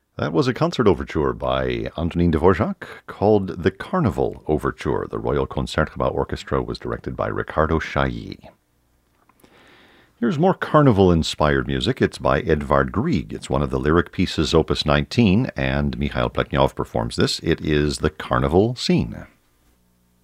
That was a concert overture by Antonin Dvorak called the Carnival Overture. The Royal Concertgebouw Orchestra was directed by Riccardo Chailly. Here's more carnival-inspired music. It's by Edvard Grieg. It's one of the lyric pieces, Opus 19, and Mikhail Plekhnov performs this. It is the Carnival Scene.